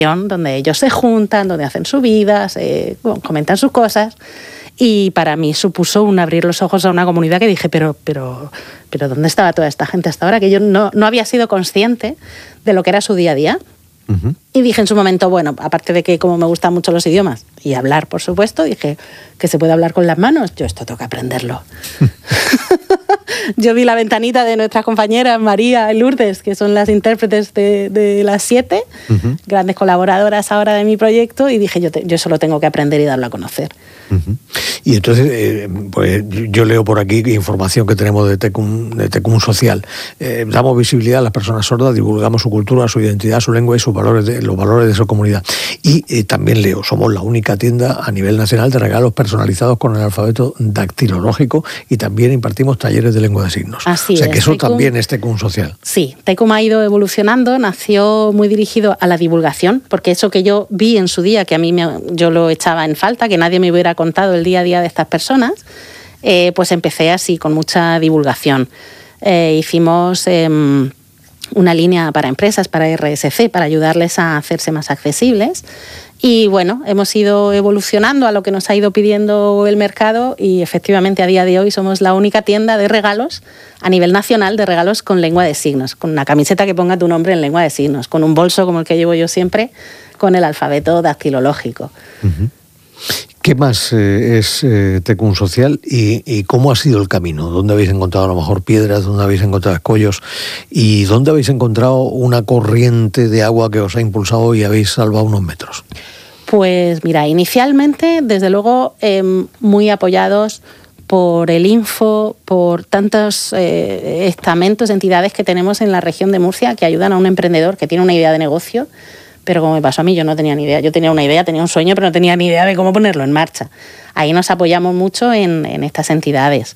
donde ellos se juntan, donde hacen su vida, comentan sus cosas. Y para mí supuso un abrir los ojos a una comunidad que dije, pero ¿dónde estaba toda esta gente hasta ahora? Que yo no había sido consciente de lo que era su día a día. Uh-huh. Y dije en su momento, bueno, aparte de que como me gustan mucho los idiomas y hablar, por supuesto, dije que se puede hablar con las manos. Yo esto tengo que aprenderlo. Yo vi la ventanita de nuestras compañeras María y Lourdes, que son las intérpretes de las 7, uh-huh, grandes colaboradoras ahora de mi proyecto, y dije, yo eso lo tengo que aprender y darlo a conocer. Uh-huh. Y entonces, pues yo leo por aquí información que tenemos de Tecum Social. Damos visibilidad a las personas sordas, divulgamos su cultura, su identidad, su lengua y los valores de su comunidad. Y también leo, somos la única tienda a nivel nacional de regalos personalizados con el alfabeto dactilológico, y también impartimos talleres de lengua de signos. Así o sea, es, que eso también es Tecum Social. Sí, Tecum ha ido evolucionando, nació muy dirigido a la divulgación, porque eso que yo vi en su día, que a mí yo lo echaba en falta, que nadie me hubiera contado el día a día de estas personas, pues empecé así, con mucha divulgación. Hicimos una línea para empresas, para RSC, para ayudarles a hacerse más accesibles. Y bueno, hemos ido evolucionando a lo que nos ha ido pidiendo el mercado, y efectivamente a día de hoy somos la única tienda de regalos a nivel nacional, de regalos con lengua de signos, con una camiseta que ponga tu nombre en lengua de signos, con un bolso como el que llevo yo siempre, con el alfabeto dactilológico. Uh-huh. ¿Qué más es Tecum Social y cómo ha sido el camino? ¿Dónde habéis encontrado a lo mejor piedras? ¿Dónde habéis encontrado escollos? ¿Y dónde habéis encontrado una corriente de agua que os ha impulsado y habéis salvado unos metros? Pues mira, inicialmente, desde luego, muy apoyados por el Info, por tantos estamentos, entidades que tenemos en la región de Murcia que ayudan a un emprendedor que tiene una idea de negocio. Pero como me pasó a mí, yo no tenía ni idea. Yo tenía una idea, tenía un sueño, pero no tenía ni idea de cómo ponerlo en marcha. Ahí nos apoyamos mucho en estas entidades.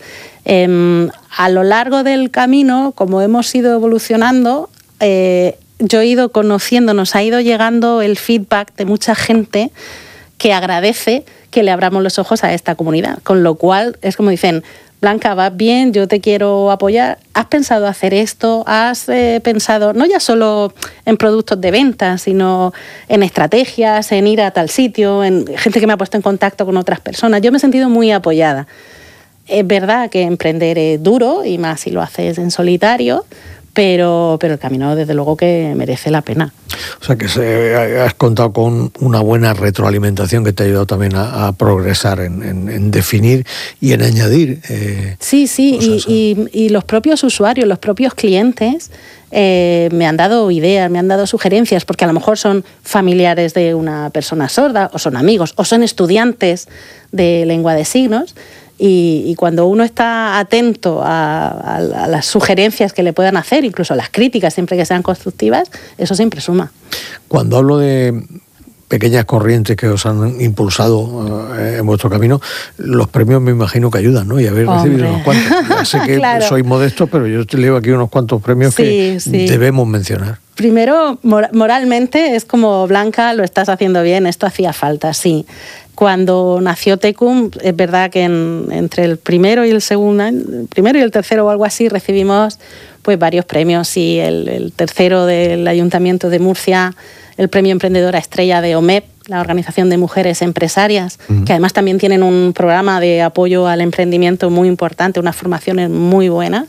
A lo largo del camino, como hemos ido evolucionando, yo he ido conociendo, nos ha ido llegando el feedback de mucha gente que agradece que le abramos los ojos a esta comunidad. Con lo cual, es como dicen, Blanca, vas bien, yo te quiero apoyar. ¿Has pensado hacer esto? ¿Has pensado no ya solo en productos de venta, sino en estrategias, en ir a tal sitio, en gente que me ha puesto en contacto con otras personas? Yo me he sentido muy apoyada. Es verdad que emprender es duro, y más si lo haces en solitario, pero el camino desde luego que merece la pena. O sea que has contado con una buena retroalimentación que te ha ayudado también a progresar en definir y en añadir. Sí, y los propios usuarios, los propios clientes me han dado ideas, me han dado sugerencias, porque a lo mejor son familiares de una persona sorda, o son amigos, o son estudiantes de lengua de signos. Y cuando uno está atento a las sugerencias que le puedan hacer, incluso a las críticas, siempre que sean constructivas, eso siempre suma. Cuando hablo de pequeñas corrientes que os han impulsado en vuestro camino, los premios me imagino que ayudan, ¿no? Y habéis recibido unos cuantos. Ya sé que claro, sois modestos, pero yo te leo aquí unos cuantos premios que debemos mencionar. Primero, moralmente, es como, Blanca, lo estás haciendo bien, esto hacía falta, sí. Cuando nació Tecum, es verdad que entre el primero y el segundo año, el primero y el tercero o algo así, recibimos pues varios premios. Y el tercero del Ayuntamiento de Murcia, el Premio Emprendedora Estrella de OMEP, la Organización de Mujeres Empresarias, que además también tienen un programa de apoyo al emprendimiento muy importante, unas formaciones muy buenas.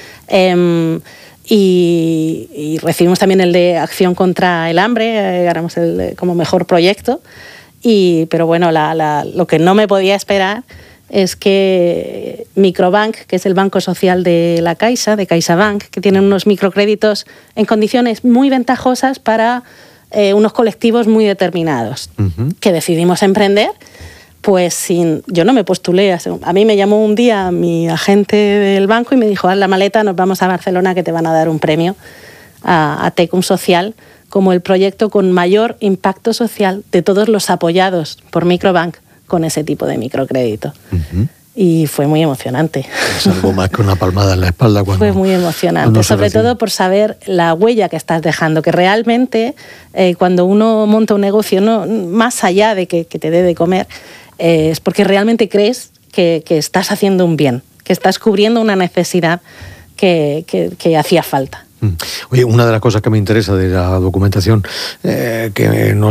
Y recibimos también el de Acción contra el Hambre, ganamos como mejor proyecto. Pero bueno, lo que no me podía esperar es que Microbank, que es el banco social de la Caixa, de CaixaBank, que tienen unos microcréditos en condiciones muy ventajosas para unos colectivos muy determinados, que decidimos emprender, pues yo no me postulé. A mí me llamó un día mi agente del banco y me dijo, haz la maleta, nos vamos a Barcelona que te van a dar un premio a Tecum Social, como el proyecto con mayor impacto social de todos los apoyados por Microbank con ese tipo de microcrédito. Y fue muy emocionante. Es algo más que una palmada en la espalda. Fue muy emocionante, sobre todo por saber la huella que estás dejando, que realmente cuando uno monta un negocio, no, más allá de que te dé de comer, es porque realmente crees que estás haciendo un bien, que estás cubriendo una necesidad que hacía falta. Oye, una de las cosas que me interesa de la documentación que nos